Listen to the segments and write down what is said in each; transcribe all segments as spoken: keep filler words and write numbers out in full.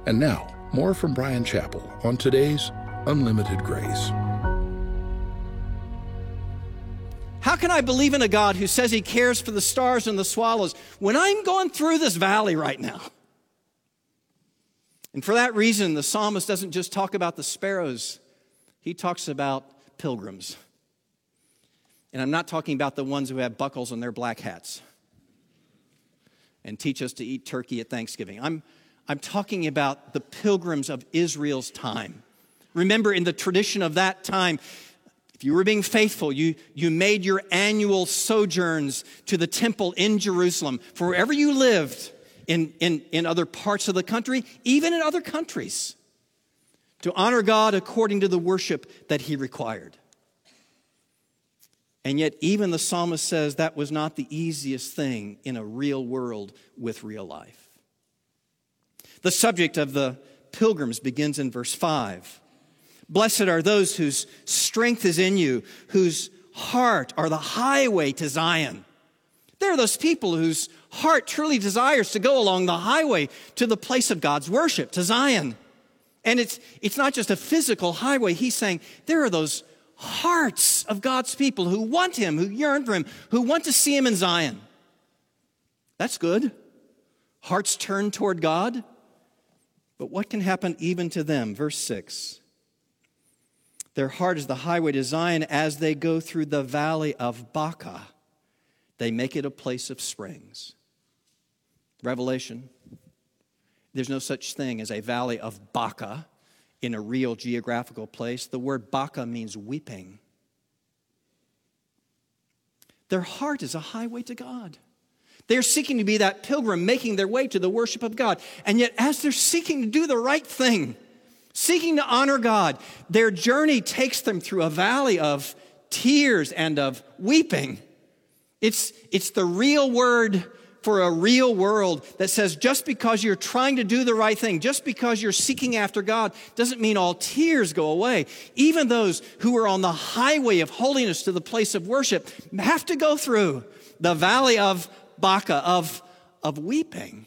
And now, more from Bryan Chapell on today's Unlimited Grace. How can I believe in a God who says he cares for the stars and the swallows when I'm going through this valley right now? And for that reason, the psalmist doesn't just talk about the sparrows. He talks about pilgrims. And I'm not talking about the ones who have buckles on their black hats and teach us to eat turkey at Thanksgiving. I'm, I'm talking about the pilgrims of Israel's time. Remember, in the tradition of that time, if you were being faithful, you, you made your annual sojourns to the temple in Jerusalem. For wherever you lived in, in, in other parts of the country, even in other countries, to honor God according to the worship that he required. And yet even the psalmist says that was not the easiest thing in a real world with real life. The subject of the pilgrims begins in verse five. Blessed are those whose strength is in you, whose heart are the highway to Zion. There are those people whose heart truly desires to go along the highway to the place of God's worship, to Zion. And it's, it's not just a physical highway. He's saying there are those hearts of God's people who want him, who yearn for him, who want to see him in Zion. That's good. Hearts turned toward God. But what can happen even to them? Verse six. Their heart is the highway to Zion as they go through the valley of Baca. They make it a place of springs. Revelation. There's no such thing as a valley of Baca in a real geographical place. The word Baca means weeping. Their heart is a highway to God. They're seeking to be that pilgrim making their way to the worship of God. And yet as they're seeking to do the right thing, seeking to honor God, their journey takes them through a valley of tears and of weeping. It's, it's the real word for a real world that says just because you're trying to do the right thing, just because you're seeking after God, doesn't mean all tears go away. Even those who are on the highway of holiness to the place of worship have to go through the valley of Baca, of, of weeping.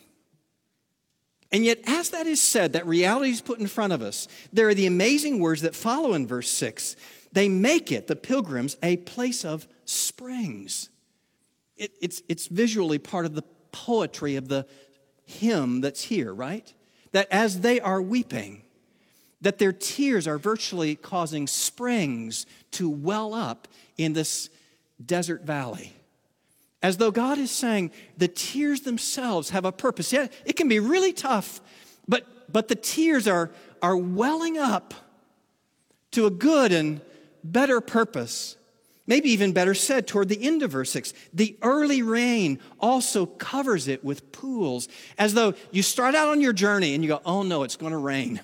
And yet, as that is said, that reality is put in front of us, there are the amazing words that follow in verse six. They make it, the pilgrims, a place of springs. It, it's, it's visually part of the poetry of the hymn that's here, right? That as they are weeping, that their tears are virtually causing springs to well up in this desert valley. As though God is saying the tears themselves have a purpose. Yeah, it can be really tough, but, but the tears are, are welling up to a good and better purpose. Maybe even better said toward the end of verse six. The early rain also covers it with pools, as though you start out on your journey and you go, oh no, it's going to rain.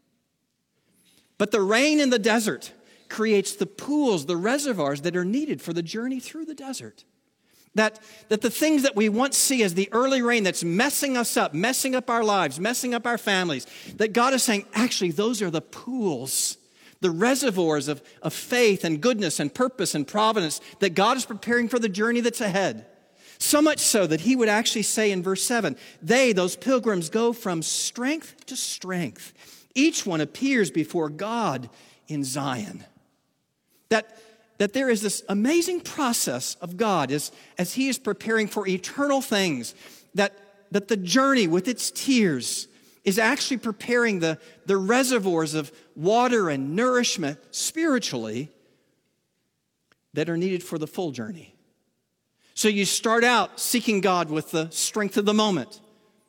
But the rain in the desert creates the pools, the reservoirs that are needed for the journey through the desert. That, that the things that we once see as the early rain that's messing us up, messing up our lives, messing up our families, that God is saying, actually, those are the pools, the reservoirs of, of faith and goodness and purpose and providence that God is preparing for the journey that's ahead. So much so that he would actually say in verse seven, they, those pilgrims, go from strength to strength. Each one appears before God in Zion. That, that there is this amazing process of God as, as he is preparing for eternal things, that, that the journey with its tears is actually preparing the, the reservoirs of water and nourishment spiritually that are needed for the full journey. So you start out seeking God with the strength of the moment.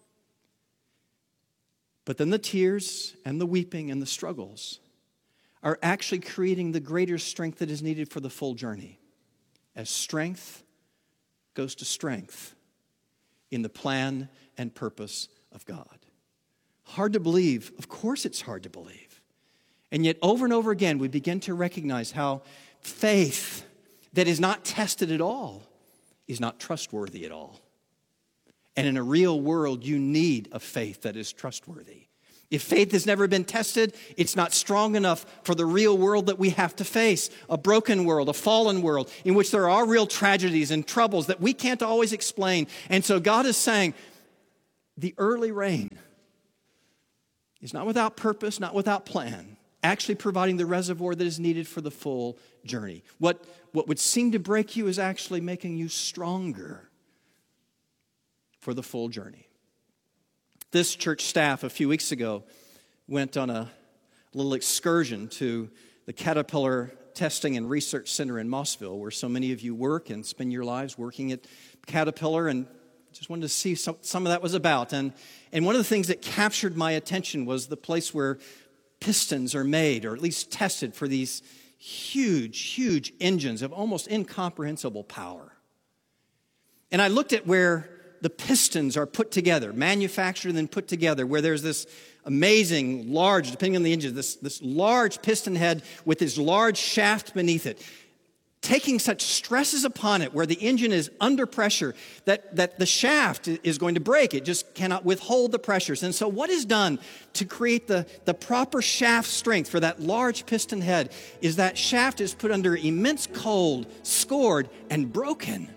But then the tears and the weeping and the struggles are actually creating the greater strength that is needed for the full journey. As strength goes to strength in the plan and purpose of God. Hard to believe. Of course it's hard to believe. And yet over and over again we begin to recognize how faith that is not tested at all is not trustworthy at all. And in a real world you need a faith that is trustworthy. If faith has never been tested, it's not strong enough for the real world that we have to face. A broken world, a fallen world, in which there are real tragedies and troubles that we can't always explain. And so God is saying, the early rain is not without purpose, not without plan, actually providing the reservoir that is needed for the full journey. What, what would seem to break you is actually making you stronger for the full journey. This church staff a few weeks ago went on a little excursion to the Caterpillar Testing and Research Center in Mossville, where so many of you work and spend your lives working at Caterpillar, and just wanted to see some, some of that was about. And, and one of the things that captured my attention was the place where pistons are made, or at least tested for these huge, huge engines of almost incomprehensible power. And I looked at where the pistons are put together, manufactured and then put together, where there's this amazing, large, depending on the engine, this, this large piston head with this large shaft beneath it, taking such stresses upon it where the engine is under pressure that, that the shaft is going to break. It just cannot withhold the pressures. And so what is done to create the, the proper shaft strength for that large piston head is that shaft is put under immense cold, scored, and broken,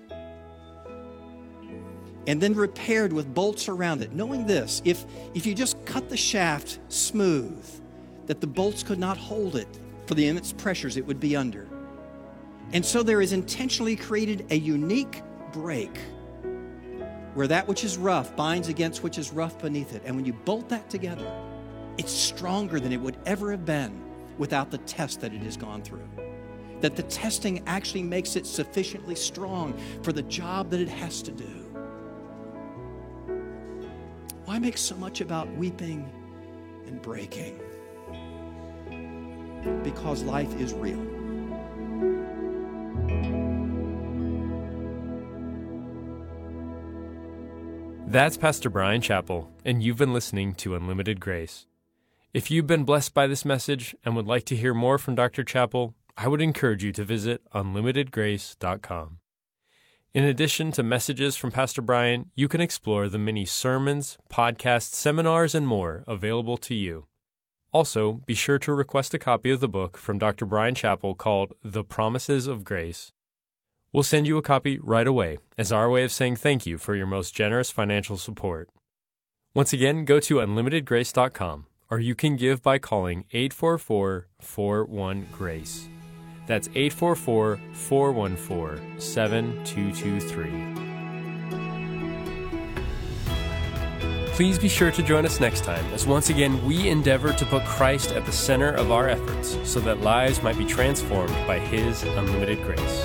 and then repaired with bolts around it, knowing this, if, if you just cut the shaft smooth, that the bolts could not hold it for the immense pressures it would be under. And so there is intentionally created a unique break where that which is rough binds against which is rough beneath it. And when you bolt that together, it's stronger than it would ever have been without the test that it has gone through. That the testing actually makes it sufficiently strong for the job that it has to do. Why make so much about weeping and breaking? Because life is real. That's Pastor Bryan Chapell, and you've been listening to Unlimited Grace. If you've been blessed by this message and would like to hear more from Doctor Chapell, I would encourage you to visit unlimited grace dot com. In addition to messages from Pastor Bryan, you can explore the many sermons, podcasts, seminars, and more available to you. Also, be sure to request a copy of the book from Doctor Bryan Chapell called The Promises of Grace. We'll send you a copy right away as our way of saying thank you for your most generous financial support. Once again, go to unlimited grace dot com, or you can give by calling eight four four, four one, GRACE. That's eight four four, four one four, seven two two three. Please be sure to join us next time as once again we endeavor to put Christ at the center of our efforts so that lives might be transformed by His unlimited grace.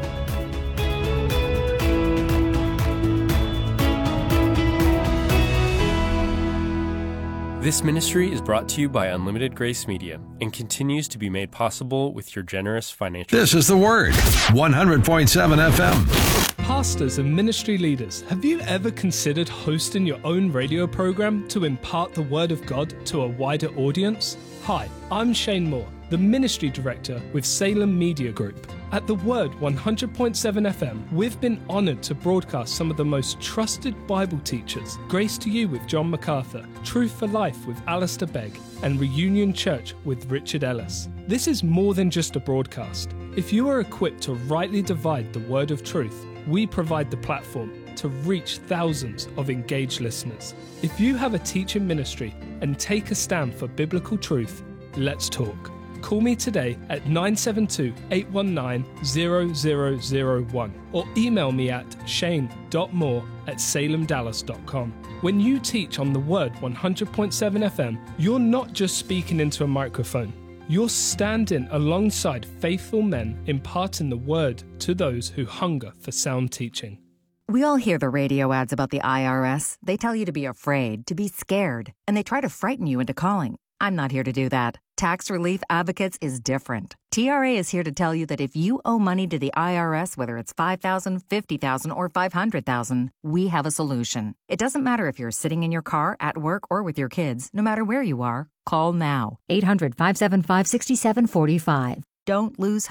This ministry is brought to you by Unlimited Grace Media and continues to be made possible with your generous financial This is The Word, one hundred point seven F M. Pastors and ministry leaders, have you ever considered hosting your own radio program to impart the Word of God to a wider audience? Hi, I'm Shane Moore, the Ministry Director with Salem Media Group. At The Word one hundred point seven F M, we've been honored to broadcast some of the most trusted Bible teachers, Grace to You with John MacArthur, Truth for Life with Alistair Begg, and Reunion Church with Richard Ellis. This is more than just a broadcast. If you are equipped to rightly divide the word of truth, we provide the platform to reach thousands of engaged listeners. If you have a teaching ministry and take a stand for biblical truth, let's talk. Call me today at nine seven two, eight one nine, zero zero zero one or email me at shane dot moore at salem dallas dot com. When you teach on the Word one hundred point seven F M, you're not just speaking into a microphone. You're standing alongside faithful men imparting the Word to those who hunger for sound teaching. We all hear the radio ads about the I R S. They tell you to be afraid, to be scared, and they try to frighten you into calling. I'm not here to do that. Tax Relief Advocates is different. T R A is here to tell you that if you owe money to the I R S, whether it's five thousand dollars, fifty thousand dollars, or five hundred thousand dollars, we have a solution. It doesn't matter if you're sitting in your car, at work, or with your kids. No matter where you are, call now. eight hundred, five seven five, six seven four five. Don't lose hope.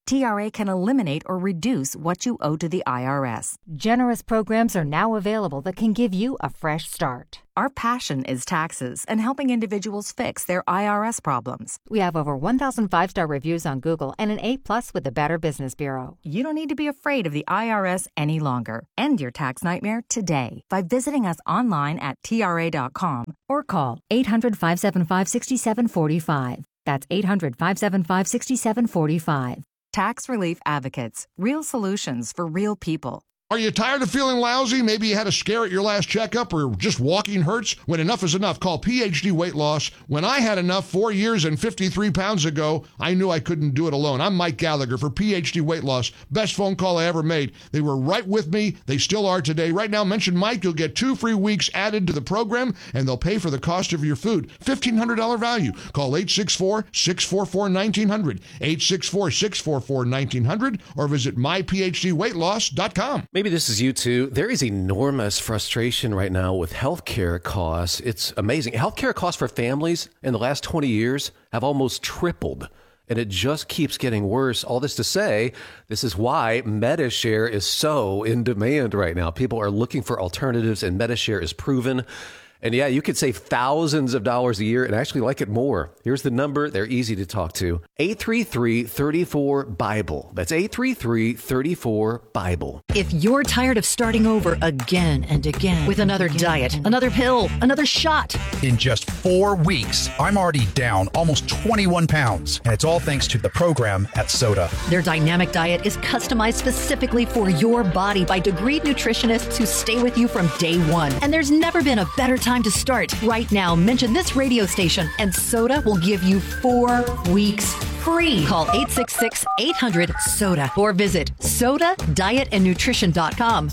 T R A can eliminate or reduce what you owe to the I R S. Generous programs are now available that can give you a fresh start. Our passion is taxes and helping individuals fix their I R S problems. We have over one thousand five-star reviews on Google and an A plus with the Better Business Bureau. You don't need to be afraid of the I R S any longer. End your tax nightmare today by visiting us online at T R A dot com or call eight hundred, five seven five, six seven four five. That's eight hundred, five seven five, six seven four five. Tax Relief Advocates. Real solutions for real people. Are you tired of feeling lousy? Maybe you had a scare at your last checkup or just walking hurts? When enough is enough, call P H D Weight Loss. When I had enough four years and fifty-three pounds ago, I knew I couldn't do it alone. I'm Mike Gallagher for P H D Weight Loss. Best phone call I ever made. They were right with me. They still are today. Right now, mention Mike. You'll get two free weeks added to the program, and they'll pay for the cost of your food. fifteen hundred dollars value. Call eight six four, six four four, one nine zero zero, eight six four, six four four, one nine zero zero, or visit my p h d weight loss dot com. Maybe this is you too. There is enormous frustration right now with healthcare costs. It's amazing. Healthcare costs for families in the last twenty years have almost tripled, and it just keeps getting worse. All this to say, this is why Medi-Share is so in demand right now. People are looking for alternatives, and Medi-Share is proven. And yeah, you could save thousands of dollars a year and actually like it more. Here's the number. They're easy to talk to. eight three three, three four, BIBLE. That's eight three three, three four, BIBLE. If you're tired of starting over again and again with another diet, another pill, another shot. In just four weeks, I'm already down almost twenty-one pounds. And it's all thanks to the program at Soda. Their dynamic diet is customized specifically for your body by degreed nutritionists who stay with you from day one. And there's never been a better time to start. Right now, mention this radio station and Soda will give you four weeks free. Call eight six six, eight hundred, SODA or visit soda diet and nutrition dot com.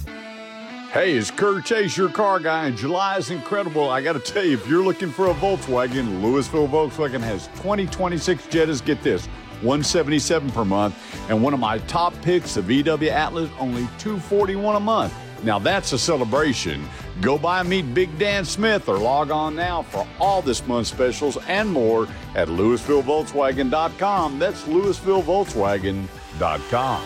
Hey, it's Kurt Chase, your car guy, and July is incredible. I got to tell you, if you're looking for a Volkswagen, Louisville Volkswagen has twenty twenty-six Jettas. Get this, one hundred seventy-seven dollars per month, and one of my top picks, the V W Atlas, only two hundred forty-one dollars a month. Now that's a celebration. Go by and meet Big Dan Smith or log on now for all this month's specials and more at Louisville Volkswagen dot com. That's Louisville Volkswagen dot com.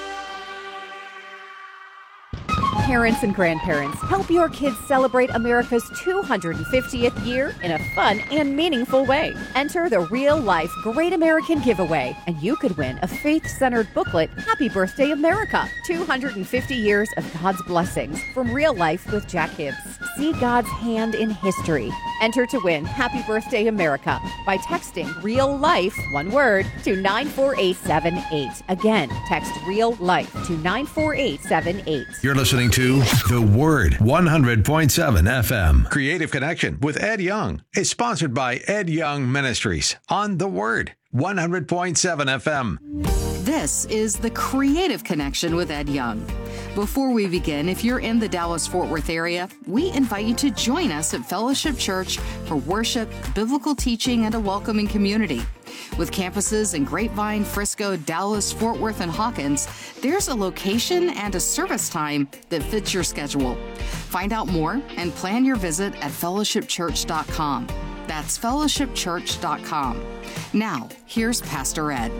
Parents and grandparents, help your kids celebrate America's two hundred fiftieth year in a fun and meaningful way. Enter the Real Life Great American Giveaway, and you could win a faith-centered booklet, Happy Birthday America, two hundred fifty years of God's blessings from Real Life with Jack Hibbs. See God's hand in history. Enter to win Happy Birthday America by texting Real Life, one word, to nine four eight seven eight. Again, text Real Life to nine four eight seven eight. You're listening to The Word, one hundred point seven F M. Creative Connection with Ed Young is sponsored by Ed Young Ministries on The Word, one hundred point seven F M. This is The Creative Connection with Ed Young. Before we begin, if you're in the Dallas-Fort Worth area, we invite you to join us at Fellowship Church for worship, biblical teaching, and a welcoming community. With campuses in Grapevine, Frisco, Dallas, Fort Worth, and Hawkins, there's a location and a service time that fits your schedule. Find out more and plan your visit at fellowship church dot com. That's fellowship church dot com. Now, here's Pastor Ed.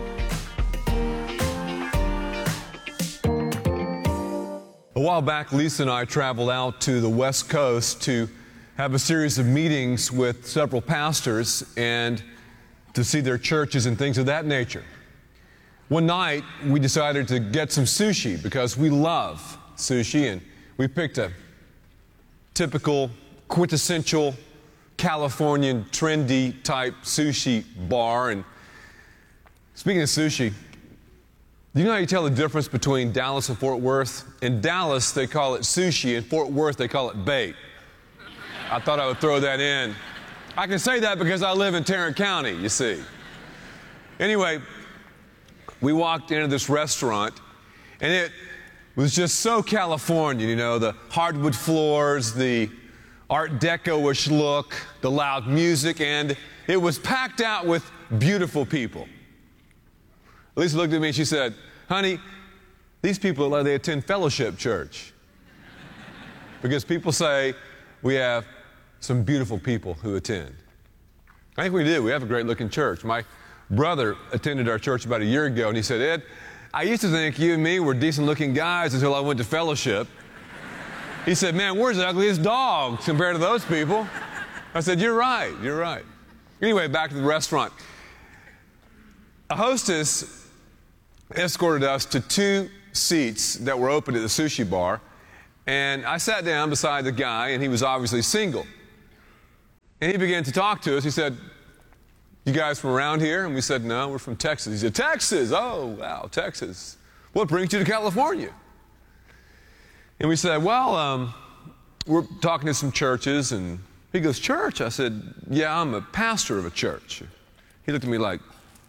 A while back, Lisa and I traveled out to the West Coast to have a series of meetings with several pastors and to see their churches and things of that nature. One night, we decided to get some sushi because we love sushi, and we picked a typical, quintessential Californian, trendy type sushi bar. And speaking of sushi, do you know how you tell the difference between Dallas and Fort Worth? In Dallas, they call it sushi. In Fort Worth, they call it bait. I thought I would throw that in. I can say that because I live in Tarrant County, you see. Anyway, we walked into this restaurant, and it was just so Californian, you know, the hardwood floors, the Art Deco-ish look, the loud music, and it was packed out with beautiful people. Lisa looked at me and she said, honey, these people look like they attend Fellowship Church. Because people say we have some beautiful people who attend. I think we do. We have a great looking church. My brother attended our church about a year ago, and he said, Ed, I used to think you and me were decent-looking guys until I went to fellowship. He said, man, we're the ugliest dogs compared to those people. I said, you're right, you're right. Anyway, back to the restaurant. A hostess escorted us to two seats that were open at the sushi bar, and I sat down beside the guy, and he was obviously single. And he began to talk to us. He said, you guys from around here? And we said, no, we're from Texas. He said, Texas? Oh, wow, Texas. What brings you to California? And we said, well, um, we're talking to some churches. And he goes, church? I said, yeah, I'm a pastor of a church. He looked at me like,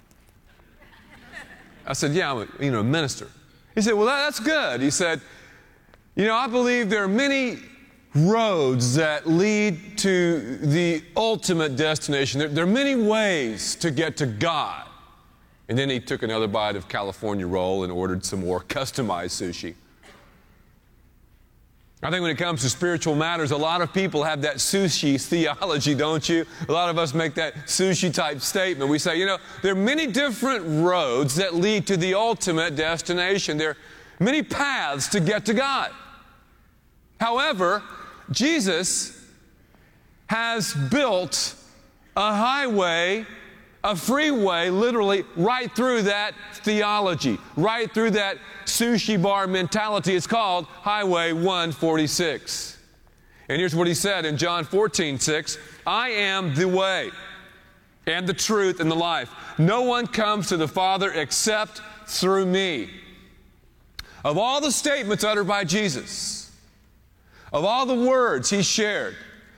I said, yeah, I'm a you know, minister. He said, well, that, that's good. He said, you know, I believe there are many roads that lead to the ultimate destination. There, there are many ways to get to God. And then he took another bite of California roll and ordered some more customized sushi. I think when it comes to spiritual matters, a lot of people have that sushi theology, don't you? A lot of us make that sushi-type statement. We say, you know, there are many different roads that lead to the ultimate destination. There are many paths to get to God. However, Jesus has built a highway, a freeway, literally, right through that theology, right through that sushi bar mentality. It's called Highway one forty-six. And here's what he said in John fourteen six, I am the way and the truth and the life. No one comes to the Father except through me. Of all the statements uttered by Jesus, of all the words he shared,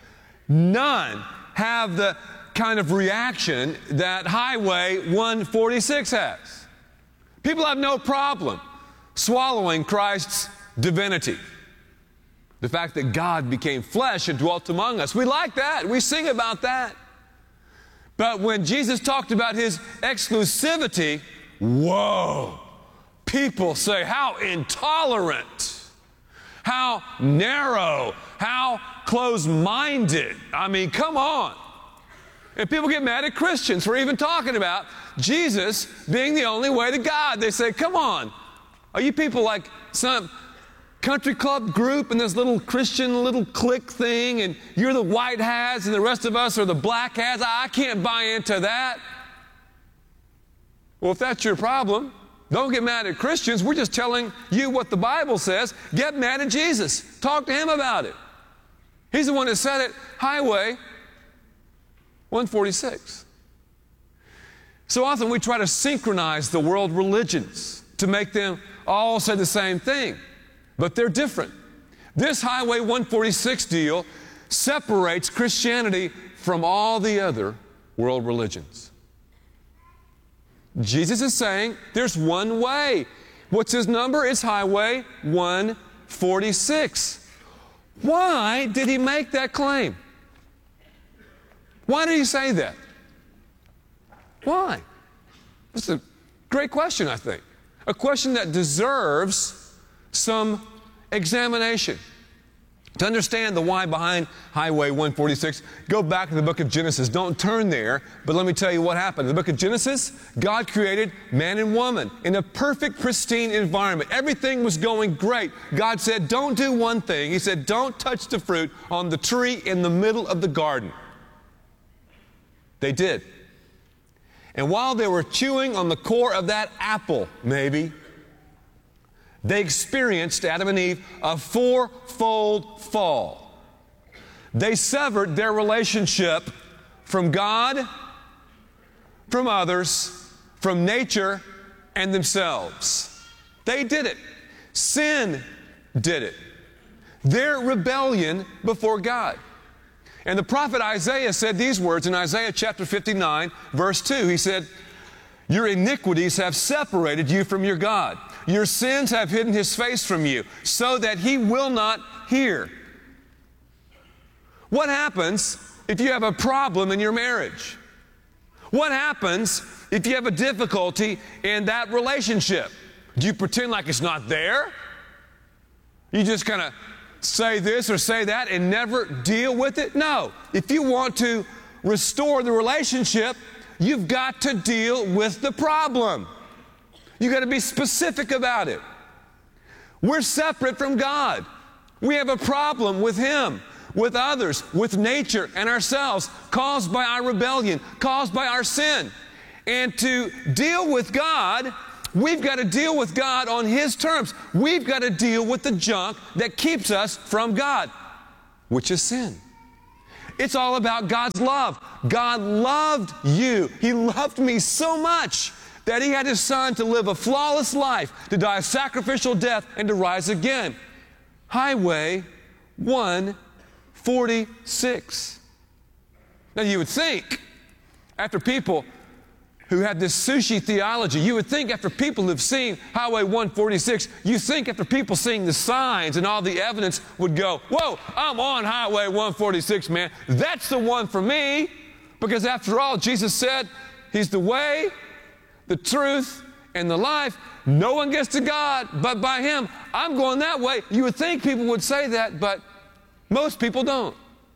none have the kind of reaction that Highway one forty-six has. People have no problem swallowing Christ's divinity. The fact that God became flesh and dwelt among us. We like that. We sing about that. But when Jesus talked about his exclusivity, whoa, people say, how intolerant, how narrow, how close-minded. I mean, come on. And people get mad at Christians for even talking about Jesus being the only way to God. They say, come on, are you people like some country club group and this little Christian little clique thing, and you're the white hats and the rest of us are the black hats? I can't buy into that. Well, if that's your problem, don't get mad at Christians. We're just telling you what the Bible says. Get mad at Jesus. Talk to him about it. He's the one that said it. Highway one forty-six. So often we try to synchronize the world religions to make them all say the same thing, but they're different. This Highway one forty-six deal separates Christianity from all the other world religions. Jesus is saying there's one way. What's his number? It's Highway one forty-six. Why did he make that claim? Why did he say that? Why? That's a great question, I think. A question that deserves some examination. To understand the why behind Highway one forty-six, go back to the book of Genesis. Don't turn there, but let me tell you what happened. In the book of Genesis, God created man and woman in a perfect, pristine environment. Everything was going great. God said, don't do one thing. He said, don't touch the fruit on the tree in the middle of the garden. They did. And while they were chewing on the core of that apple, maybe, they experienced, Adam and Eve, a fourfold fall. They severed their relationship from God, from others, from nature, and themselves. They did it. Sin did it. Their rebellion before God. And the prophet Isaiah said these words in Isaiah chapter fifty-nine, verse two. He said, your iniquities have separated you from your God. Your sins have hidden his face from you, so that he will not hear. What happens if you have a problem in your marriage? What happens if you have a difficulty in that relationship? Do you pretend like it's not there? You just kind of say this or say that and never deal with it? No. If you want to restore the relationship, You've got to deal with the problem. You've got to be specific about it. We're separate from God. We have a problem with Him, with others, with nature and ourselves, caused by our rebellion, caused by our sin. And to deal with God, we've got to deal with God on His terms. We've got to deal with the junk that keeps us from God, which is sin. It's all about God's love. God loved you. He loved me so much that He had His Son to live a flawless life, to die a sacrificial death, and to rise again. Highway one forty-six. Now you would think, after people who had this sushi theology, you would think after people who've seen Highway one forty-six, you think after people seeing the signs and all the evidence would go, whoa, I'm on Highway one forty-six, man. That's the one for me. Because after all, Jesus said He's the way, the truth, and the life. No one gets to God but by Him. I'm going that way. You would think people would say that, but most people don't.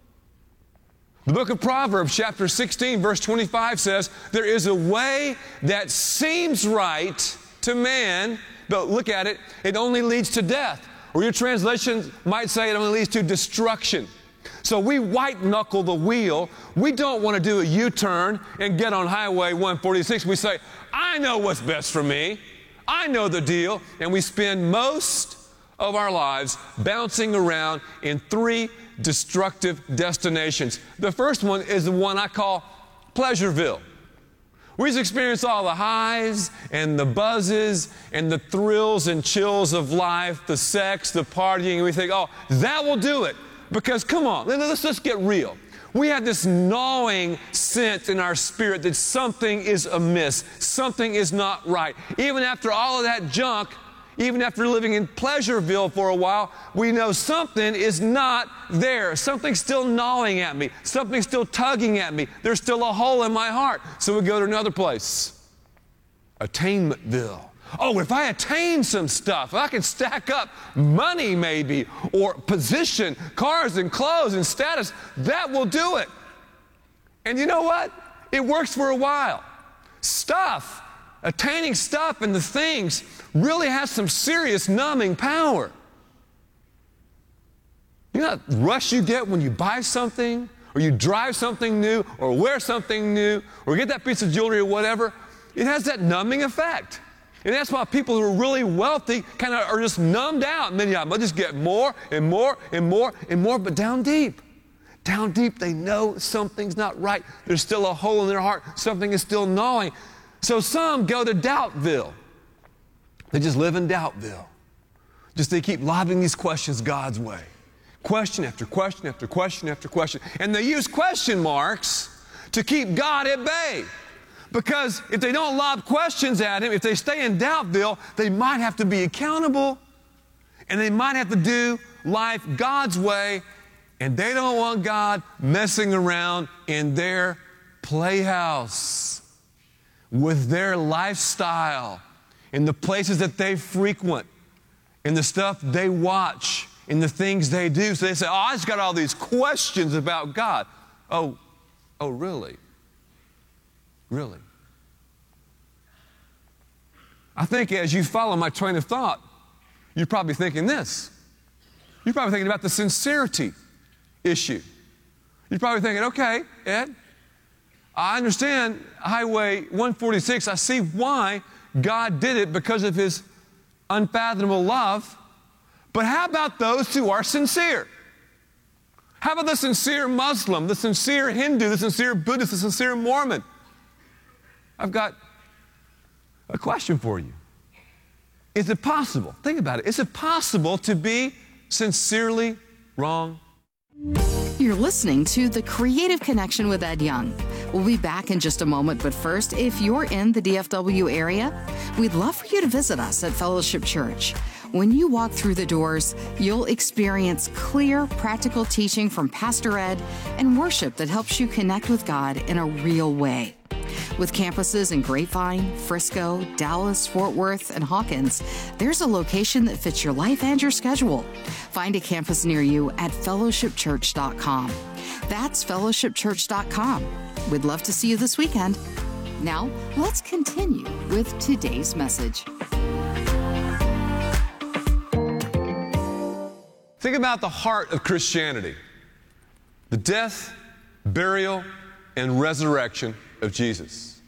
The book of Proverbs, chapter sixteen, verse twenty-five says, there is a way that seems right to man, but look at it, it only leads to death. Or your translation might say it only leads to destruction. So we white-knuckle the wheel. We don't want to do a U-turn and get on Highway one forty-six. We say, I know what's best for me. I know the deal. And we spend most of our lives bouncing around in three destructive destinations. The first one is the one I call Pleasureville. We just experience all the highs and the buzzes and the thrills and chills of life, the sex, the partying, and we think, oh, that will do it. Because, come on, let's just get real. We have this gnawing sense in our spirit that something is amiss, something is not right. Even after all of that junk, even after living in Pleasureville for a while, we know something is not there. Something's still gnawing at me. Something's still tugging at me. There's still a hole in my heart. So we go to another place, Attainmentville. Oh, if I attain some stuff, I can stack up money maybe, or position, cars and clothes and status, that will do it. And you know what? It works for a while. Stuff, attaining stuff and the things really has some serious numbing power. You know that rush you get when you buy something, or you drive something new, or wear something new, or get that piece of jewelry or whatever? It has that numbing effect. And that's why people who are really wealthy kind of are just numbed out. And then yeah, they'll just get more and more and more and more. But down deep, down deep, they know something's not right. There's still a hole in their heart. Something is still gnawing. So some go to Doubtville. They just live in Doubtville. Just they keep lobbing these questions God's way. Question after question after question after question. And they use question marks to keep God at bay. Because if they don't lob questions at Him, if they stay in Doubtville, they might have to be accountable, and they might have to do life God's way, and they don't want God messing around in their playhouse with their lifestyle, in the places that they frequent, in the stuff they watch, in the things they do. So they say, oh, I just got all these questions about God. Oh, oh, really? Really? I think as you follow my train of thought, you're probably thinking this. You're probably thinking about the sincerity issue. You're probably thinking, okay, Ed, I understand Highway one forty-six. I see why God did it because of His unfathomable love. But how about those who are sincere? How about the sincere Muslim, the sincere Hindu, the sincere Buddhist, the sincere Mormon? I've got a question for you. Is it possible? Think about it. Is it possible to be sincerely wrong? You're listening to The Creative Connection with Ed Young. We'll be back in just a moment, but first, if you're in the D F W area, we'd love for you to visit us at Fellowship Church. When you walk through the doors, you'll experience clear, practical teaching from Pastor Ed and worship that helps you connect with God in a real way. With campuses in Grapevine, Frisco, Dallas, Fort Worth, and Hawkins, there's a location that fits your life and your schedule. Find a campus near you at fellowship church dot com. That's fellowship church dot com. We'd love to see you this weekend. Now, let's continue with today's message. Think about the heart of Christianity: the death, burial, and resurrection of Jesus.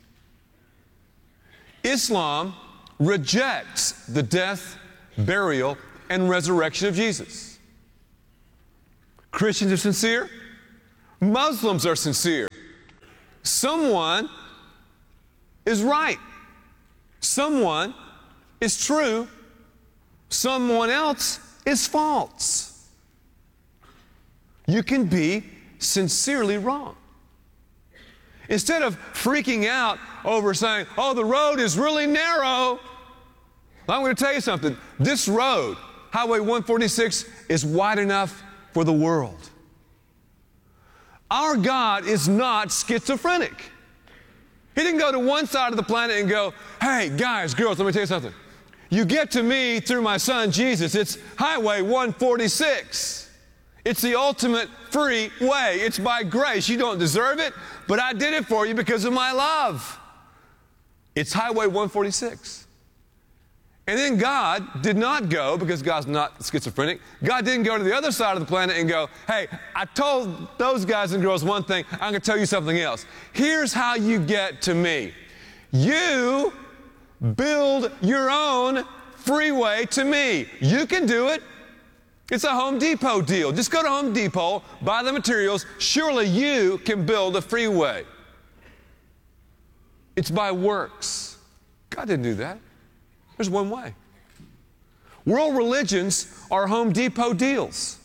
Islam rejects the death, burial, and resurrection of Jesus. Christians are sincere. Muslims are sincere. Someone is right. Someone is true. Someone else is false. You can be sincerely wrong. Instead of freaking out over saying, oh, the road is really narrow, I'm going to tell you something. This road, Highway one forty-six, is wide enough for the world. Our God is not schizophrenic. He didn't go to one side of the planet and go, hey, guys, girls, let me tell you something. You get to me through my son Jesus. It's Highway one forty-six. It's the ultimate free way. It's by grace. You don't deserve it, but I did it for you because of my love. It's Highway one forty-six. And then God did not go, because God's not schizophrenic, God didn't go to the other side of the planet and go, hey, I told those guys and girls one thing, I'm going to tell you something else. Here's how you get to me. You build your own freeway to me. You can do it. It's a Home Depot deal. Just go to Home Depot, buy the materials. Surely you can build a freeway. It's by works. God didn't do that. There's one way. World religions are Home Depot deals.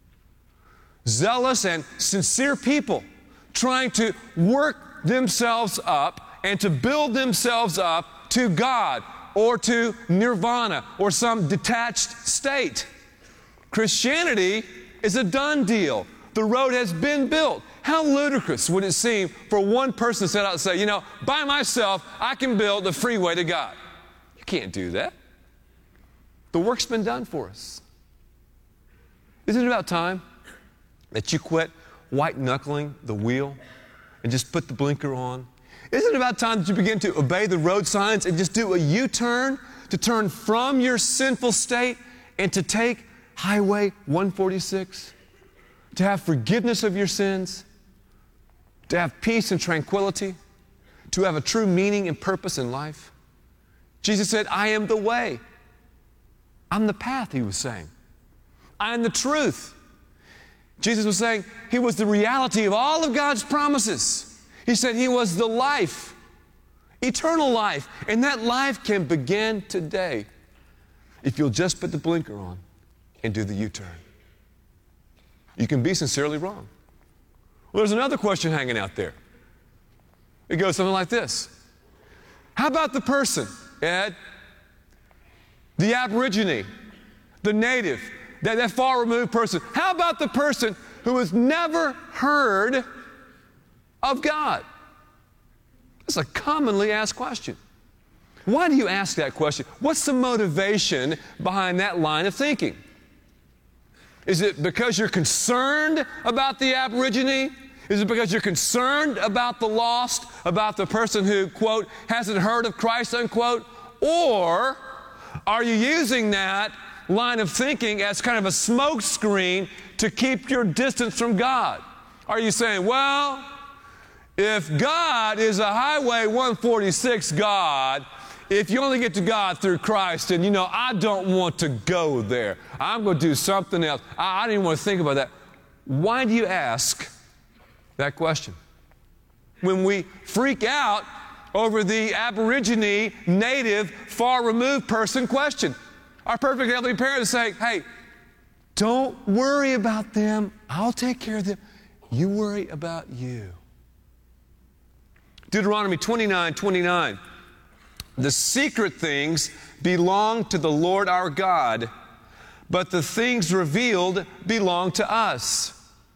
Zealous and sincere people trying to work themselves up and to build themselves up to God or to nirvana or some detached state. Christianity is a done deal. The road has been built. How ludicrous would it seem for one person to set out and say, you know, by myself, I can build the freeway to God. You can't do that. The work's been done for us. Isn't it about time that you quit white-knuckling the wheel and just put the blinker on? Isn't it about time that you begin to obey the road signs and just do a U-turn, to turn from your sinful state and to take Highway one forty-six, to have forgiveness of your sins, to have peace and tranquility, to have a true meaning and purpose in life? Jesus said, I am the way. I'm the path, he was saying. I am the truth. Jesus was saying he was the reality of all of God's promises. He said he was the life, eternal life, and that life can begin today if you'll just put the blinker on and do the U-turn. You can be sincerely wrong. Well, there's another question hanging out there. It goes something like this. How about the person, Ed, the Aborigine, the native, that, that far-removed person? How about the person who has never heard of God? That's a commonly asked question. Why do you ask that question? What's the motivation behind that line of thinking? Is it because you're concerned about the Aborigine? Is it because you're concerned about the lost, about the person who, quote, hasn't heard of Christ, unquote? Or are you using that line of thinking as kind of a smoke screen to keep your distance from God? Are you saying, well, if God is a Highway one forty-six God, if you only get to God through Christ, and you know, I don't want to go there. I'm going to do something else. I, I didn't even want to think about that. Why do you ask that question? When we freak out over the Aborigine, native, far-removed person question, our perfect heavenly parent is saying, hey, don't worry about them. I'll take care of them. You worry about you. Deuteronomy twenty-nine twenty-nine. The secret things belong to the Lord our God, but the things revealed belong to us.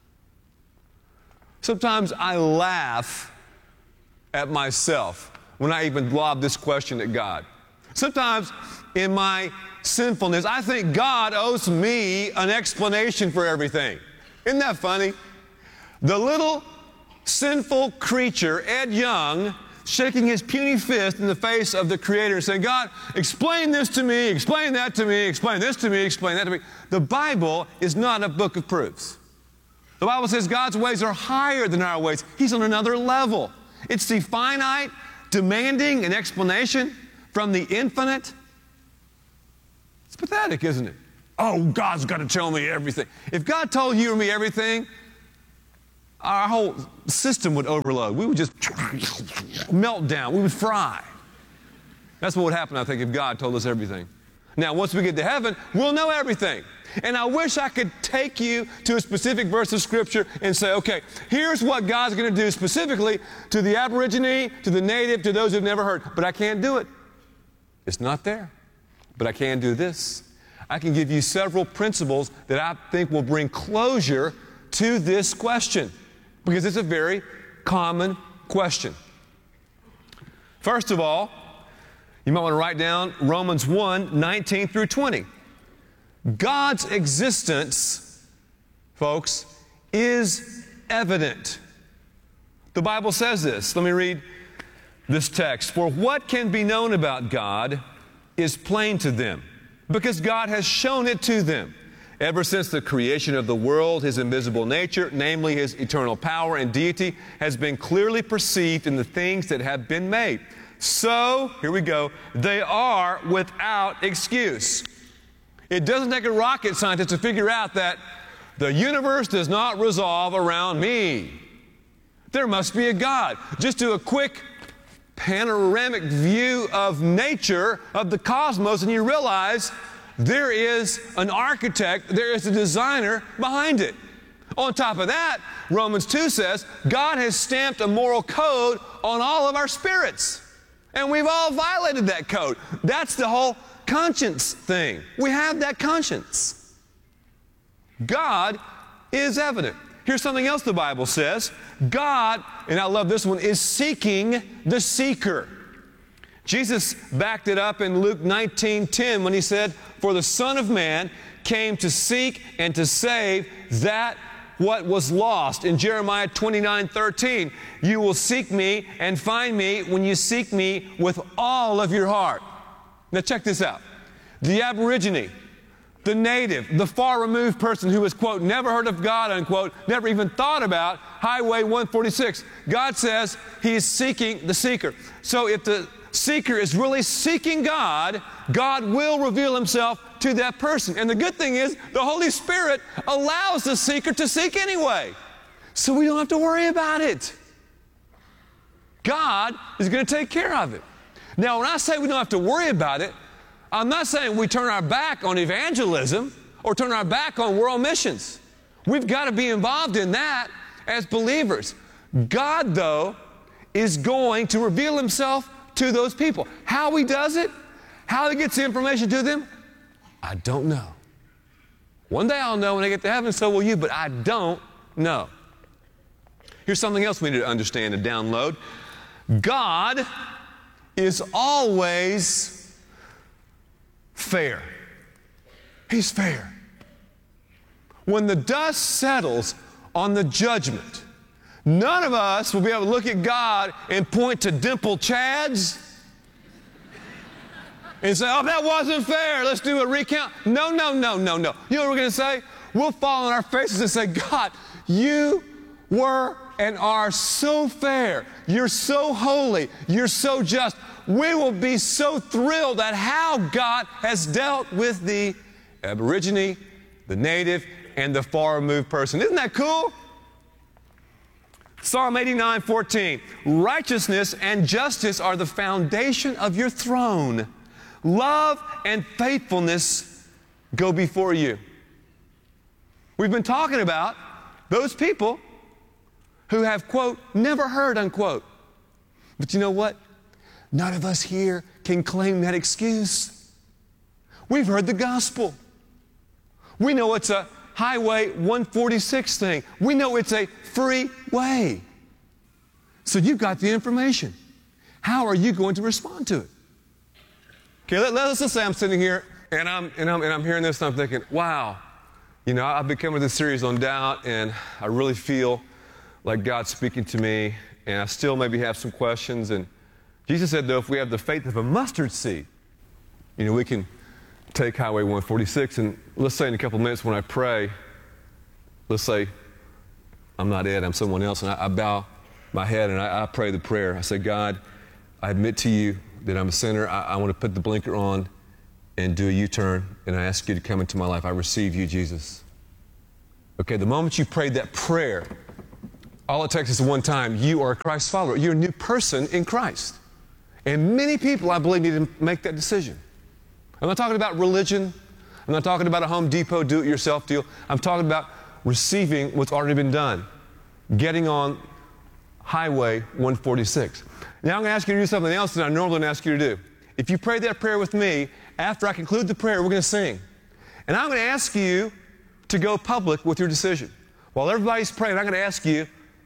Sometimes I laugh at myself when I even lob this question at God. Sometimes in my sinfulness, I think God owes me an explanation for everything. Isn't that funny? The little sinful creature, Ed Young, shaking his puny fist in the face of the Creator and saying, God, explain this to me, explain that to me, explain this to me, explain that to me. The Bible is not a book of proofs. The Bible says God's ways are higher than our ways. He's on another level. It's the finite, demanding an explanation from the infinite. It's pathetic, isn't it? Oh, God's got to tell me everything. If God told you or me everything, our whole system would overload. We would just melt down. We would fry. That's what would happen, I think, if God told us everything. Now, once we get to heaven, we'll know everything. And I wish I could take you to a specific verse of Scripture and say, okay, here's what God's going to do specifically to the Aborigine, to the native, to those who've never heard. But I can't do it. It's not there. But I can do this. I can give you several principles that I think will bring closure to this question, because it's a very common question. First of all, you might want to write down Romans one, nineteen through twenty. God's existence, folks, is evident. The Bible says this. Let me read this text. For what can be known about God is plain to them, because God has shown it to them. Ever since the creation of the world, His invisible nature, namely His eternal power and deity, has been clearly perceived in the things that have been made. So, here we go, they are without excuse. It doesn't take a rocket scientist to figure out that the universe does not revolve around me. There must be a God. Just do a quick panoramic view of nature, of the cosmos, and you realize there is an architect, there is a designer behind it. On top of that, Romans two says, God has stamped a moral code on all of our spirits. And we've all violated that code. That's the whole conscience thing. We have that conscience. God is evident. Here's something else the Bible says. God, and I love this one, is seeking the seeker. Jesus backed it up in Luke nineteen ten when He said, for the Son of Man came to seek and to save that what was lost. In Jeremiah twenty-nine thirteen, you will seek me and find me when you seek me with all of your heart. Now check this out. The Aborigine, the native, the far-removed person who has, quote, never heard of God, unquote, never even thought about Highway one forty-six. God says He is seeking the seeker. So if the seeker is really seeking God, God will reveal Himself to that person. And the good thing is, the Holy Spirit allows the seeker to seek anyway. So we don't have to worry about it. God is going to take care of it. Now, when I say we don't have to worry about it, I'm not saying we turn our back on evangelism or turn our back on world missions. We've got to be involved in that as believers. God, though, is going to reveal Himself to those people. How He does it, how He gets the information to them, I don't know. One day I'll know when I get to heaven, so will you, but I don't know. Here's something else we need to understand and download. God is always fair. He's fair. When the dust settles on the judgment, none of us will be able to look at God and point to dimpled Chads and say, oh, that wasn't fair. Let's do a recount. No, no, no, no, no. You know what we're going to say? We'll fall on our faces and say, God, you were and are so fair. You're so holy. You're so just. We will be so thrilled at how God has dealt with the Aborigine, the native, and the far-removed person. Isn't that cool? Psalm eighty-nine fourteen, righteousness and justice are the foundation of your throne. Love and faithfulness go before you. We've been talking about those people who have, quote, never heard, unquote. But you know what? None of us here can claim that excuse. We've heard the gospel. We know it's a Highway one forty-six thing. We know it's a free way. So you've got the information. How are you going to respond to it? Okay, let, let's just say I'm sitting here and I'm, and, I'm, and I'm hearing this and I'm thinking, wow, you know, I've been coming to this series on doubt and I really feel like God's speaking to me, and I still maybe have some questions. And Jesus said, though, if we have the faith of a mustard seed, you know, we can take Highway one forty-six, and let's say in a couple of minutes when I pray, let's say I'm not Ed, I'm someone else, and I, I bow my head and I, I pray the prayer. I say, God, I admit to you that I'm a sinner. I, I want to put the blinker on and do a U-turn, and I ask you to come into my life. I receive you, Jesus. Okay, the moment you prayed that prayer, all it takes is one time. You are a Christ follower. You're a new person in Christ. And many people, I believe, need to make that decision. I'm not talking about religion. I'm not talking about a Home Depot do-it-yourself deal. I'm talking about receiving what's already been done, getting on Highway one forty-six. Now I'm going to ask you to do something else that I normally don't ask you to do. If you pray that prayer with me, after I conclude the prayer, we're going to sing. And I'm going to ask you to go public with your decision. While everybody's praying, I'm going to ask you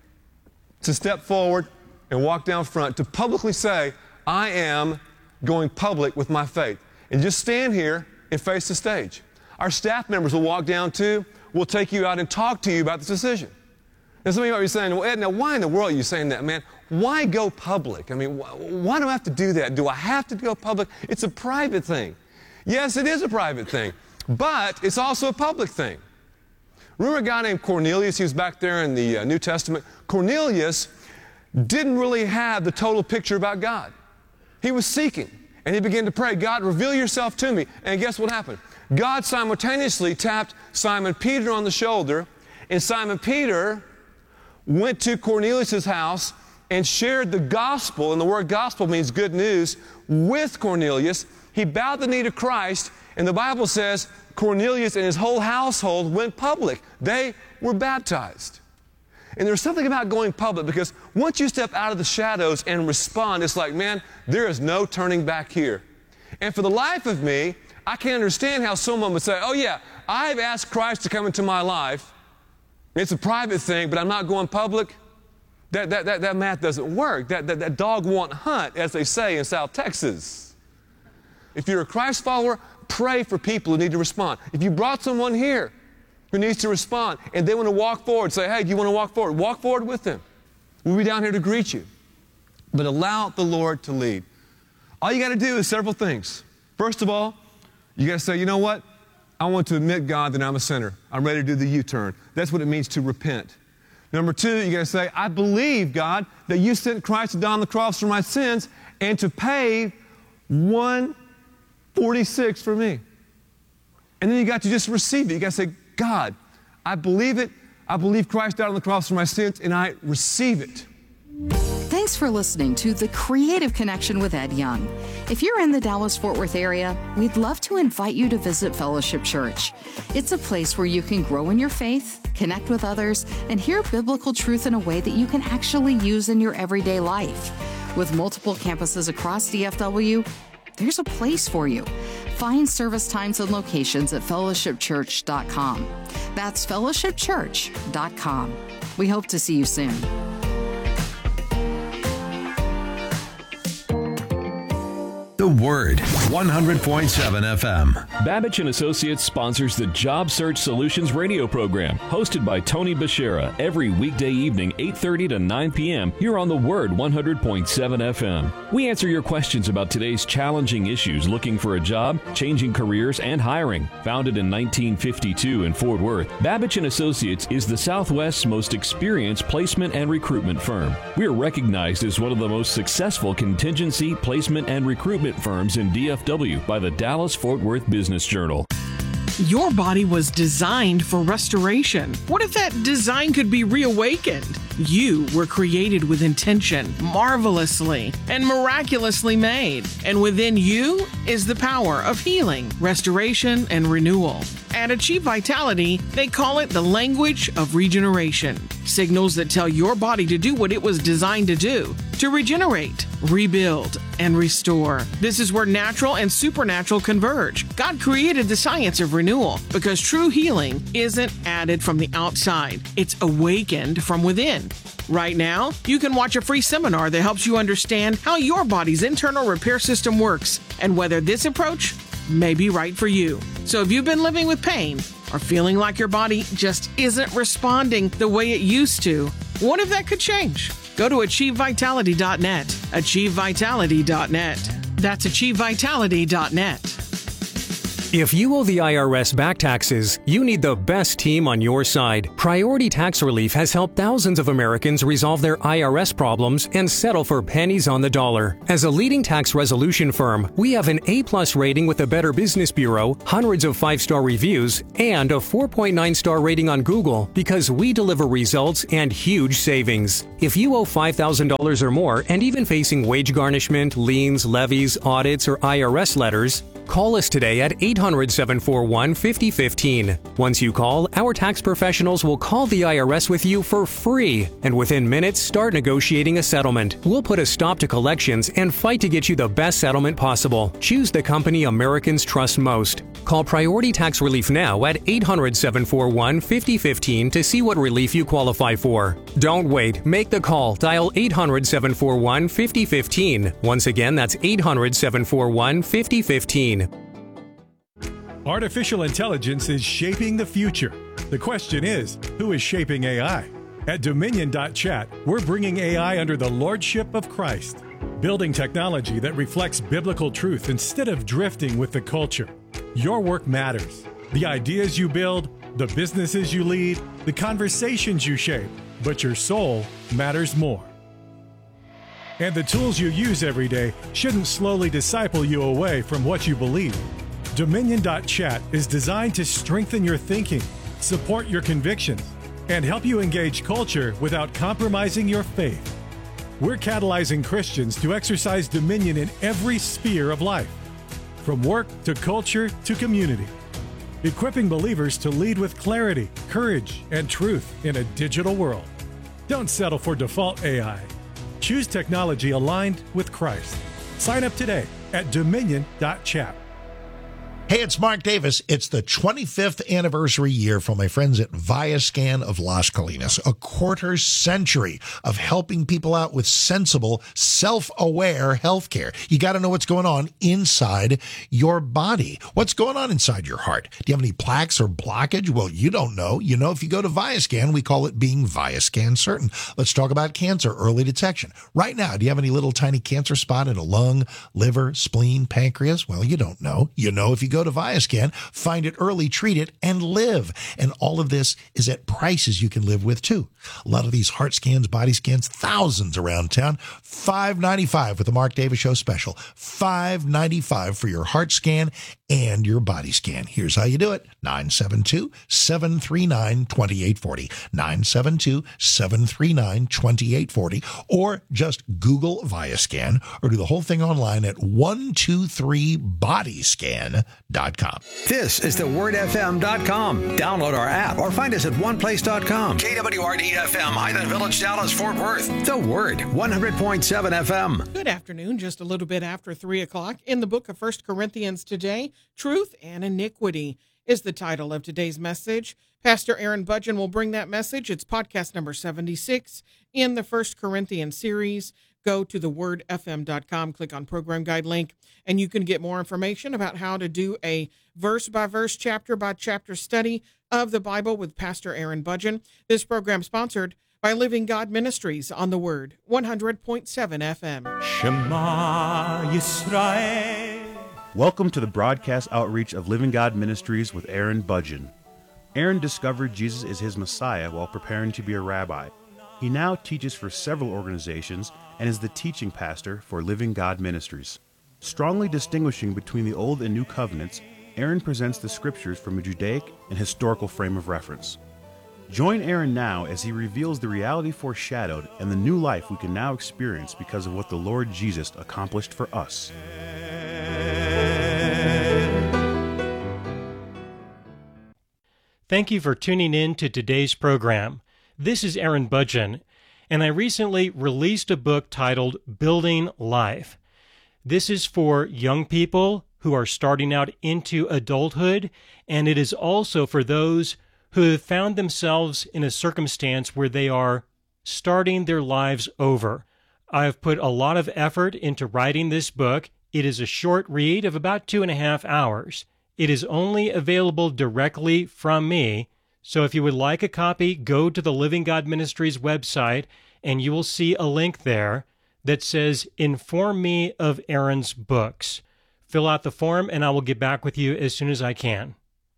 to step forward and walk down front to publicly say, I am going public with my faith. And just stand here and face the stage. Our staff members will walk down too. We'll take you out and talk to you about this decision. And some of you might be saying, well, Ed, now why in the world are you saying that, man? Why go public? I mean, wh why do I have to do that? Do I have to go public? It's a private thing. Yes, it is a private thing, but it's also a public thing. Remember a guy named Cornelius? He was back there in the uh, New Testament. Cornelius didn't really have the total picture about God. He was seeking, and he began to pray, God, reveal yourself to me. And guess what happened? God simultaneously tapped Simon Peter on the shoulder, and Simon Peter went to Cornelius' house and shared the gospel, and the word gospel means good news, with Cornelius. He bowed the knee to Christ, and the Bible says Cornelius and his whole household went public. They were baptized. And there's something about going public, because once you step out of the shadows and respond, it's like, man, there is no turning back here. And for the life of me, I can't understand how someone would say, oh yeah, I've asked Christ to come into my life. It's a private thing, but I'm not going public. That, that, that, that math doesn't work. That, that, that dog won't hunt, as they say in South Texas. If you're a Christ follower, pray for people who need to respond. If you brought someone here who needs to respond and they want to walk forward, say, hey, do you want to walk forward? Walk forward with them. We'll be down here to greet you. But allow the Lord to lead. All you got to do is several things. First of all, you got to say, you know what? I want to admit, God, that I'm a sinner. I'm ready to do the U-turn. That's what it means to repent. Number two, you got to say, I believe, God, that you sent Christ to die on the cross for my sins and to pay one forty-six for me. And then you got to just receive it. You got to say, God, I believe it. I believe Christ died on the cross for my sins, and I receive it. Thanks for listening to The Creative Connection with Ed Young. If you're in the Dallas-Fort Worth area, we'd love to invite you to visit Fellowship Church. It's a place where you can grow in your faith, connect with others, and hear biblical truth in a way that you can actually use in your everyday life. With multiple campuses across D F W, there's a place for you. Find service times and locations at fellowship church dot com. That's fellowship church dot com. We hope to see you soon. The Word, one hundred point seven F M. Babich and Associates sponsors the Job Search Solutions radio program, hosted by Tony Bashera, every weekday evening, eight thirty to nine p.m. here on The Word, one hundred point seven F M. We answer your questions about today's challenging issues, looking for a job, changing careers, and hiring. Founded in nineteen fifty-two in Fort Worth, Babich and Associates is the Southwest's most experienced placement and recruitment firm. We are recognized as one of the most successful contingency, placement, and recruitment firms in D F W by the Dallas-Fort Worth Business Journal. Your body was designed for restoration. What if that design could be reawakened? You were created with intention, marvelously and miraculously made. And within you is the power of healing, restoration, and renewal. At Achieve Vitality, they call it the language of regeneration. Signals that tell your body to do what it was designed to do, to regenerate, rebuild, and restore. This is where natural and supernatural converge. God created the science of renewal because true healing isn't added from the outside. It's awakened from within. Right now, you can watch a free seminar that helps you understand how your body's internal repair system works and whether this approach may be right for you. So if you've been living with pain or feeling like your body just isn't responding the way it used to, What if that could change? Go to achieve vitality dot net. achieve vitality dot net. That's achieve vitality dot net. If you owe the I R S back taxes, you need the best team on your side. Priority Tax Relief has helped thousands of Americans resolve their I R S problems and settle for pennies on the dollar. As a leading tax resolution firm, we have an A-plus rating with the Better Business Bureau, hundreds of five-star reviews, and a four point nine star rating on Google because we deliver results and huge savings. If you owe five thousand dollars or more and even facing wage garnishment, liens, levies, audits, or I R S letters, call us today at eight hundred, seven four one, five oh one five. Once you call, our tax professionals will call the I R S with you for free, and within minutes start negotiating a settlement. We'll put a stop to collections and fight to get you the best settlement possible. Choose the company Americans trust most. Call Priority Tax Relief now at eight hundred, seven four one, five oh one five to see what relief you qualify for. Don't wait. Make the call. Dial eight hundred, seven four one, five oh one five. Once again, that's eight hundred, seven four one, five oh one five. Artificial intelligence is shaping the future. The question is, who is shaping A I? At Dominion dot chat, we're bringing A I under the lordship of Christ, building technology that reflects biblical truth instead of drifting with the culture. Your work matters. The ideas you build, the businesses you lead, the conversations you shape, but your soul matters more. And the tools you use every day shouldn't slowly disciple you away from what you believe. Dominion dot chat is designed to strengthen your thinking, support your convictions, and help you engage culture without compromising your faith. We're catalyzing Christians to exercise dominion in every sphere of life, from work to culture to community, equipping believers to lead with clarity, courage, and truth in a digital world. Don't settle for default A I. Choose technology aligned with Christ. Sign up today at Dominion dot chat. Hey, it's Mark Davis. It's the twenty-fifth anniversary year for my friends at Viascan of Las Colinas. A quarter century of helping people out with sensible, self-aware healthcare. You got to know what's going on inside your body. What's going on inside your heart? Do you have any plaques or blockage? Well, you don't know. You know, if you go to Viascan, we call it being Viascan certain. Let's talk about cancer, early detection. Right now, do you have any little tiny cancer spot in a lung, liver, spleen, pancreas? Well, you don't know. You know if you go Go to Viascan, find it early, treat it, and live. And all of this is at prices you can live with, too. A lot of these heart scans, body scans, thousands around town. five ninety-five with the Mark Davis Show special. five ninety-five for your heart scan and your body scan. Here's how you do it. nine seven two, seven three nine, two eight four zero. nine seven two, seven three nine, two eight four zero. Or just Google Viascan or do the whole thing online at one two three body scan dot com. This is the word f m dot com. Download our app or find us at one place dot com. K W R D F M, Highland Village, Dallas, Fort Worth. The Word, one hundred point seven F M. Good afternoon, just a little bit after three o'clock. In the book of First Corinthians today, Truth and Iniquity is the title of today's message. Pastor Aaron Budgen will bring that message. It's podcast number seventy-six in the First Corinthians series. Go to the word f m dot com, click on program guide link, and you can get more information about how to do a verse-by-verse, chapter-by-chapter study of the Bible with Pastor Aaron Budgen. This program sponsored by Living God Ministries on the Word, one hundred point seven F M. Shema Yisrael. Welcome to the broadcast outreach of Living God Ministries with Aaron Budgen. Aaron discovered Jesus is his Messiah while preparing to be a rabbi. He now teaches for several organizations and is the teaching pastor for Living God Ministries. Strongly distinguishing between the Old and New Covenants, Aaron presents the scriptures from a Judaic and historical frame of reference. Join Aaron now as he reveals the reality foreshadowed and the new life we can now experience because of what the Lord Jesus accomplished for us. Thank you for tuning in to today's program. This is Aaron Budgen, and I recently released a book titled Building Life. This is for young people who are starting out into adulthood, and it is also for those who have found themselves in a circumstance where they are starting their lives over. I've put a lot of effort into writing this book. It is a short read of about two and a half hours. It is only available directly from me, So if you would like a copy, go to the Living God Ministries website, and you will see a link there that says, Inform Me of Aaron's Books. Fill out the form, and I will get back with you as soon as I can.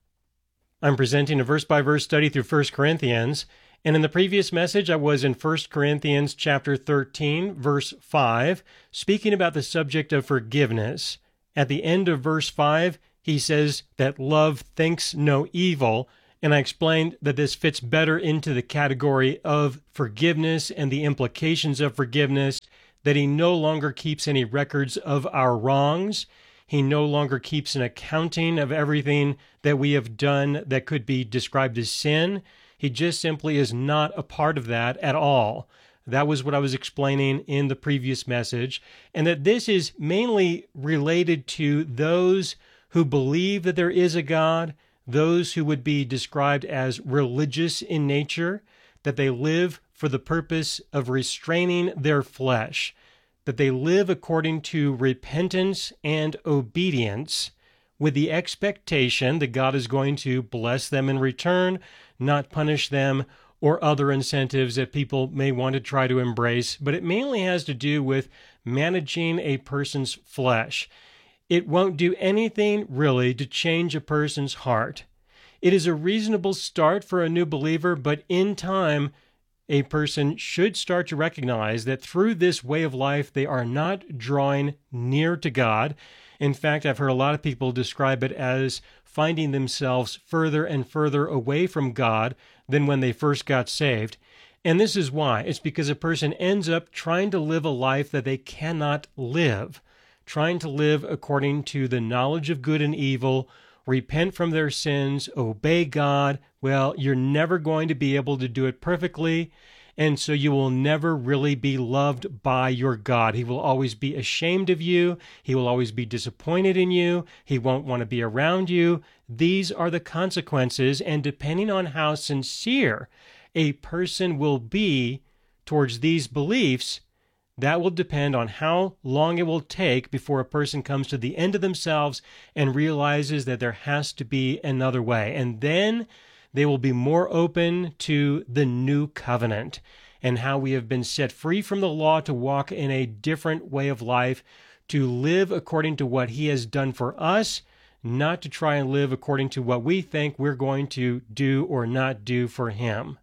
I'm presenting a verse-by-verse study through First Corinthians, and in the previous message, I was in First Corinthians chapter thirteen, verse five, speaking about the subject of forgiveness. At the end of verse five, he says that love thinks no evil, and I explained that this fits better into the category of forgiveness and the implications of forgiveness, that he no longer keeps any records of our wrongs. He no longer keeps an accounting of everything that we have done that could be described as sin. He just simply is not a part of that at all. That was what I was explaining in the previous message, and that this is mainly related to those who believe that there is a God, those who would be described as religious in nature, that they live for the purpose of restraining their flesh, that they live according to repentance and obedience with the expectation that God is going to bless them in return, not punish them, or other incentives that people may want to try to embrace. But it mainly has to do with managing a person's flesh. It won't do anything really to change a person's heart. It is a reasonable start for a new believer, but in time, a person should start to recognize that through this way of life, they are not drawing near to God. In fact, I've heard a lot of people describe it as finding themselves further and further away from God than when they first got saved. And this is why. It's because a person ends up trying to live a life that they cannot live, trying to live according to the knowledge of good and evil, repent from their sins, obey God. Well, you're never going to be able to do it perfectly, and so you will never really be loved by your God. He will always be ashamed of you. He will always be disappointed in you. He won't want to be around you. These are the consequences, and depending on how sincere a person will be towards these beliefs, that will depend on how long it will take before a person comes to the end of themselves and realizes that there has to be another way. And then they will be more open to the new covenant and how we have been set free from the law to walk in a different way of life, to live according to what He has done for us, not to try and live according to what we think we're going to do or not do for Him.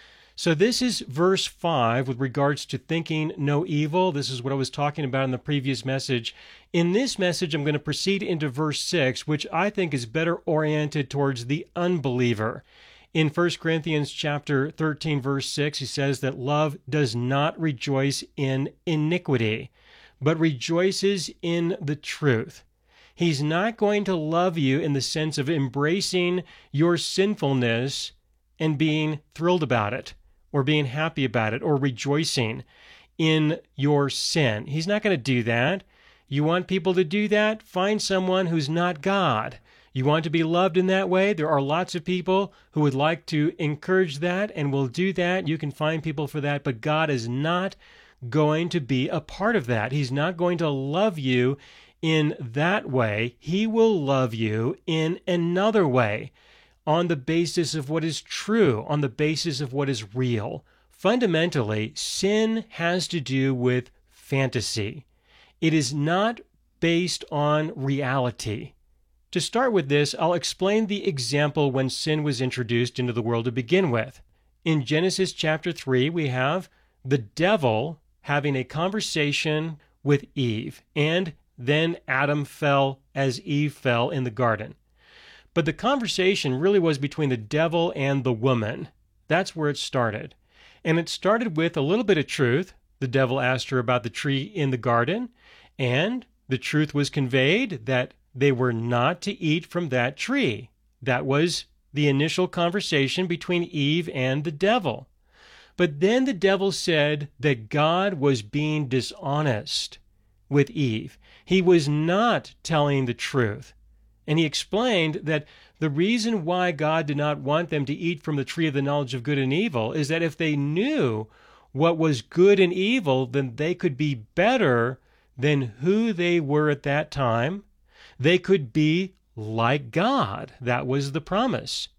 So this is verse five with regards to thinking no evil. This is what I was talking about in the previous message. In this message, I'm going to proceed into verse six, which I think is better oriented towards the unbeliever. In First Corinthians chapter thirteen, verse six, he says that love does not rejoice in iniquity, but rejoices in the truth. He's not going to love you in the sense of embracing your sinfulness and being thrilled about it, or being happy about it, or rejoicing in your sin. He's not going to do that. You want people to do that? Find someone who's not God. You want to be loved in that way? There are lots of people who would like to encourage that and will do that. You can find people for that, but God is not going to be a part of that. He's not going to love you in that way. He will love you in another way, on the basis of what is true, on the basis of what is real. Fundamentally, sin has to do with fantasy. It is not based on reality. To start with this, I'll explain the example when sin was introduced into the world to begin with. In Genesis chapter three, we have the devil having a conversation with Eve, and then Adam fell as Eve fell in the garden. But the conversation really was between the devil and the woman. That's where it started. And it started with a little bit of truth. The devil asked her about the tree in the garden, and the truth was conveyed that they were not to eat from that tree. That was the initial conversation between Eve and the devil. But then the devil said that God was being dishonest with Eve. He was not telling the truth. And he explained that the reason why God did not want them to eat from the tree of the knowledge of good and evil is that if they knew what was good and evil, then they could be better than who they were at that time. They could be like God. That was the promise.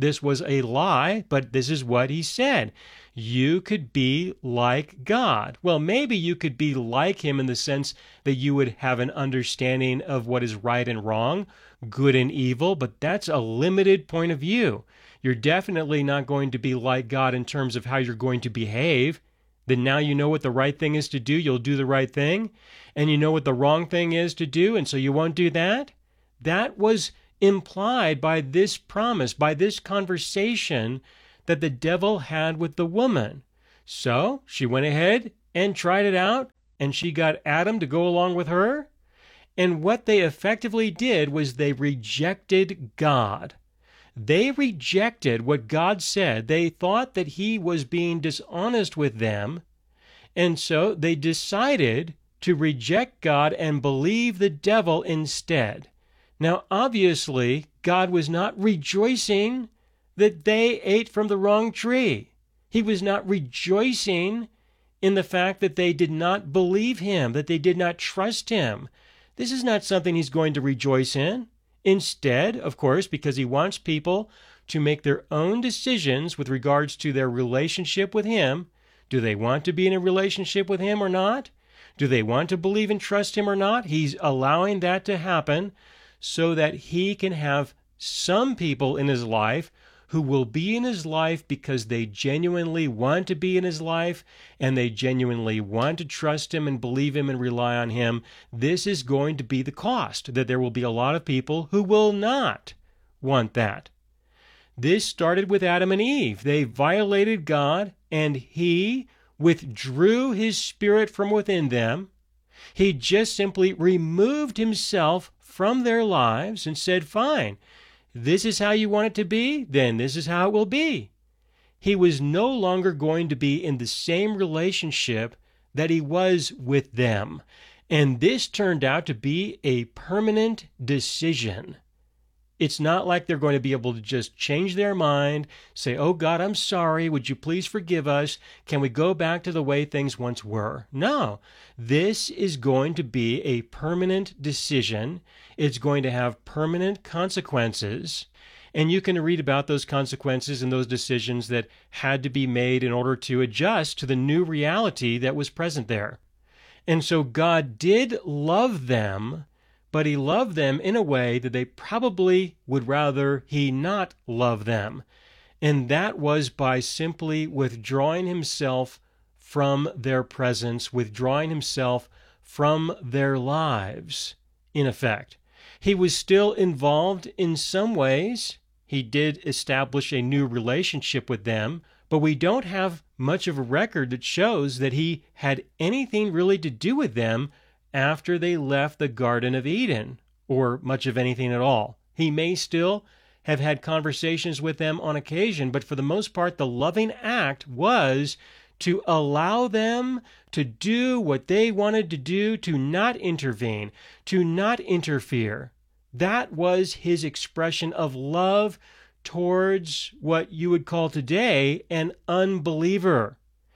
this was a lie, but this is what he said. You could be like God. Well, maybe you could be like him in the sense that you would have an understanding of what is right and wrong, good and evil, but that's a limited point of view. You're definitely not going to be like God in terms of how you're going to behave. Then now you know what the right thing is to do, you'll do the right thing, and you know what the wrong thing is to do, and so you won't do that? That was implied by this promise, by this conversation that the devil had with the woman. So she went ahead and tried it out, and she got Adam to go along with her. And what they effectively did was they rejected God. They rejected what God said. They thought that he was being dishonest with them, and so they decided to reject God and believe the devil instead. Now, obviously, God was not rejoicing that they ate from the wrong tree. He was not rejoicing in the fact that they did not believe him, that they did not trust him. This is not something he's going to rejoice in. Instead, of course, because he wants people to make their own decisions with regards to their relationship with him. Do they want to be in a relationship with him or not? Do they want to believe and trust him or not? He's allowing that to happen so that he can have some people in his life who will be in his life because they genuinely want to be in his life and they genuinely want to trust him and believe him and rely on him. This is going to be the cost, that there will be a lot of people who will not want that. This started with Adam and Eve. They violated God, and he withdrew his spirit from within them. He just simply removed himself from their lives and said, fine, this is how you want it to be, then this is how it will be. He was no longer going to be in the same relationship that he was with them. And this turned out to be a permanent decision. It's not like they're going to be able to just change their mind, say, oh God, I'm sorry, would you please forgive us? Can we go back to the way things once were? No, this is going to be a permanent decision. It's going to have permanent consequences. And you can read about those consequences and those decisions that had to be made in order to adjust to the new reality that was present there. And so God did love them, but he loved them in a way that they probably would rather he not love them. And that was by simply withdrawing himself from their presence, withdrawing himself from their lives, in effect. He was still involved in some ways. He did establish a new relationship with them, but we don't have much of a record that shows that he had anything really to do with them after they left the Garden of Eden, or much of anything at all. He may still have had conversations with them on occasion, but for the most part, the loving act was to allow them to do what they wanted to do, to not intervene, to not interfere. That was his expression of love towards what you would call today an unbeliever.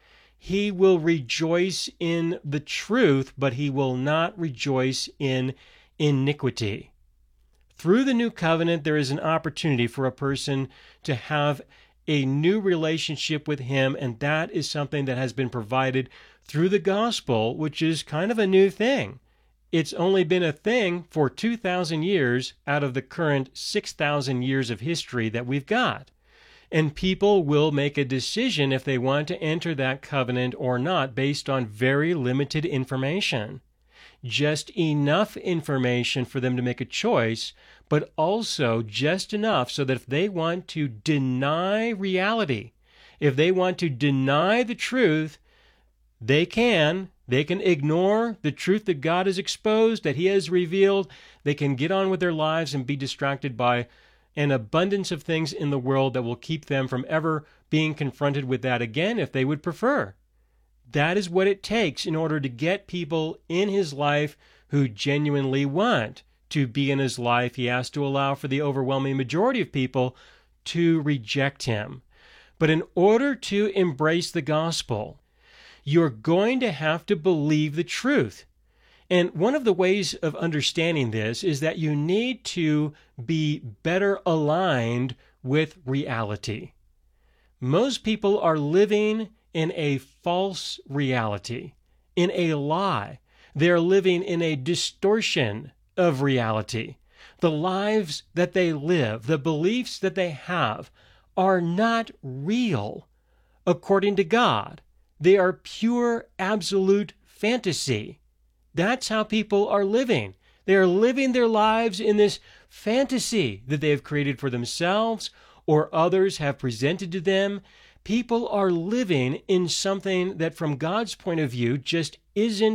He will rejoice in the truth, but he will not rejoice in iniquity. Through the new covenant, there is an opportunity for a person to have a new relationship with him, and that is something that has been provided through the gospel, which is kind of a new thing. It's only been a thing for two thousand years out of the current six thousand years of history that we've got. And people will make a decision if they want to enter that covenant or not based on very limited information. Just enough information for them to make a choice, but also just enough so that if they want to deny reality, if they want to deny the truth, they can. They can ignore the truth that God has exposed, that he has revealed. They can get on with their lives and be distracted by an abundance of things in the world that will keep them from ever being confronted with that again if they would prefer. That is what it takes in order to get people in his life who genuinely want to be in his life. He has to allow for the overwhelming majority of people to reject him. But in order to embrace the gospel, you're going to have to believe the truth. And one of the ways of understanding this is that you need to be better aligned with reality. Most people are living in a false reality, in a lie. They're living in a distortion of reality. The lives that they live, the beliefs that they have, are not real according to God. They are pure, absolute fantasy. That's how people are living. They are living their lives in this fantasy that they have created for themselves or others have presented to them. People are living in something that from God's point of view just isn't